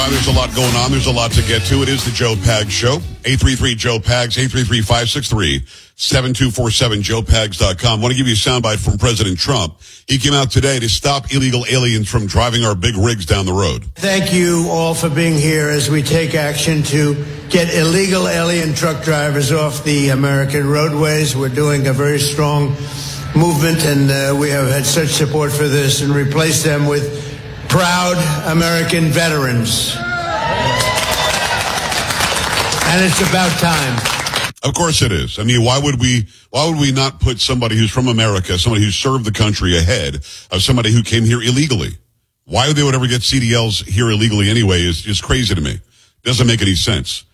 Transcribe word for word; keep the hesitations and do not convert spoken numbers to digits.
Uh, There's a lot going on. There's a lot to get to. It is the Joe Pags Show. eight three three, Joe Pags, eight three three, five six three, seven two four seven, joe pags dot com. I want to give you a soundbite from President Trump. He came out today to stop illegal aliens from driving our big rigs down the road. Thank you all for being here as we take action to get illegal alien truck drivers off the American roadways. We're doing a very strong movement, and uh, we have had such support for this, and replace them with proud American veterans. And it's about time. Of course it is. I mean, why would we, why would we not put somebody who's from America, somebody who served the country ahead of somebody who came here illegally? Why would they would ever get C D Ls here illegally anyway is, is crazy to me. Doesn't make any sense.